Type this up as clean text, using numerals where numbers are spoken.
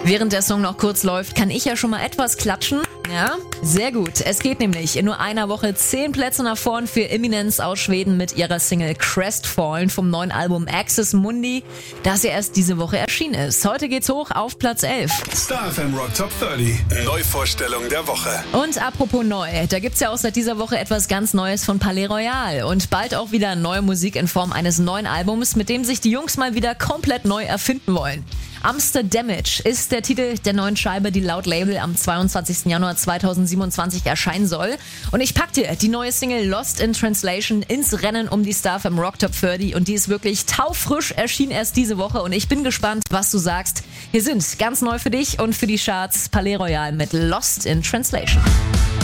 Während der Song noch kurz läuft, kann ich ja schon mal etwas klatschen. Ja, sehr gut. Es geht nämlich in nur einer Woche 10 Plätze nach vorn für Eminence aus Schweden mit ihrer Single Crestfallen vom neuen Album Access Mundi, das ja erst diese Woche erschienen ist. Heute geht's hoch auf Platz 11. Star FM Rock Top 30. Neuvorstellung der Woche. Und apropos neu, da gibt's ja auch seit dieser Woche etwas ganz Neues von Palais Royal und bald auch wieder neue Musik in Form eines neuen Albums, mit dem sich die Jungs mal wieder komplett neu erfinden wollen. Amsterdamage ist der Titel der neuen Scheibe, die laut Label am 22. Januar 2027 erscheinen soll. Und ich pack dir die neue Single Lost in Translation ins Rennen um die Star FM Rock Top 30 und die ist wirklich taufrisch, erschien erst diese Woche und ich bin gespannt, was du sagst. Hier sind ganz neu für dich und für die Charts Palais Royal mit Lost in Translation.